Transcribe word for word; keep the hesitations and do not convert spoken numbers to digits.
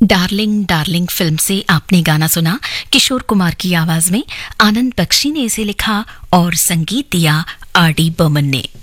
Darling darling film से आपने गाना सुना किशोर कुमार की आवाज में। आनंद बख्शी ने इसे लिखा और संगीत दिया आर डी बर्मन ने।